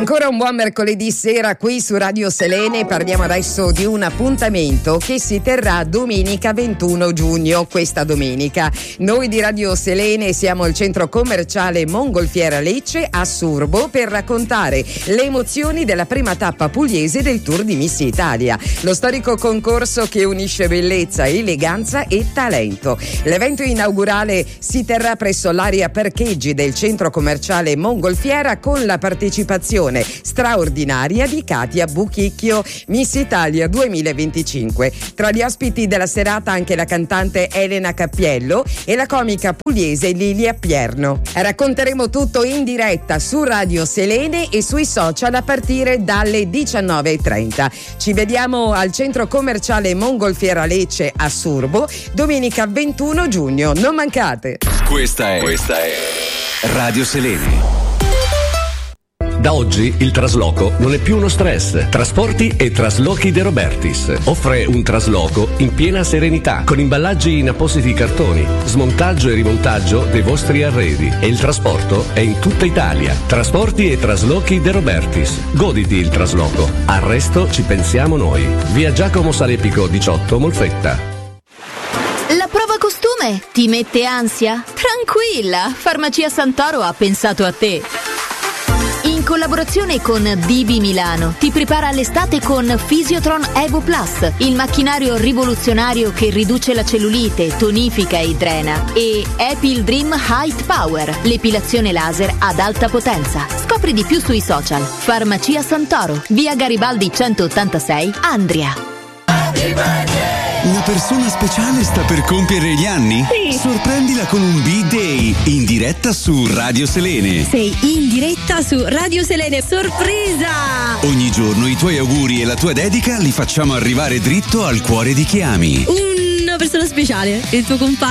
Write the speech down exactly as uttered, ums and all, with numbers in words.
Ancora un buon mercoledì sera qui su Radio Selene. Parliamo adesso di un appuntamento che si terrà domenica ventuno giugno, questa domenica. Noi di Radio Selene siamo al centro commerciale Mongolfiera Lecce a Surbo per raccontare le emozioni della prima tappa pugliese del Tour di Miss Italia, lo storico concorso che unisce bellezza, eleganza e talento. L'evento inaugurale si terrà presso l'area parcheggi del centro commerciale Mongolfiera con la partecipazione straordinaria di Katia Buchicchio, Miss Italia duemilaventicinque. Tra gli ospiti della serata anche la cantante Elena Cappiello e la comica pugliese Lilia Pierno. Racconteremo tutto in diretta su Radio Selene e sui social a partire dalle diciannove e trenta. Ci vediamo al centro commerciale Mongolfiera Lecce a Surbo domenica ventuno giugno. Non mancate! Questa è, questa è Radio Selene. Da oggi il trasloco non è più uno stress. Trasporti e Traslochi De Robertis offre un trasloco in piena serenità, con imballaggi in appositi cartoni, smontaggio e rimontaggio dei vostri arredi, e il trasporto è in tutta Italia. Trasporti e Traslochi De Robertis. Goditi il trasloco. Al resto ci pensiamo noi. Via Giacomo Salepico diciotto, Molfetta. La prova costume ti mette ansia? Tranquilla, Farmacia Santoro ha pensato a te. In collaborazione con D B Milano ti prepara all'estate con Physiotron Evo Plus, il macchinario rivoluzionario che riduce la cellulite, tonifica e drena, e Epil Dream Height Power, l'epilazione laser ad alta potenza. Scopri di più sui social. Farmacia Santoro, via Garibaldi centottantasei, Andria. Una persona speciale sta per compiere gli anni? Sì. Sorprendila con un B-Day in diretta su Radio Selene. Sei in diretta su Radio Selene. Sorpresa! Ogni giorno i tuoi auguri e la tua dedica li facciamo arrivare dritto al cuore di chi ami. Una persona speciale, il tuo compagno.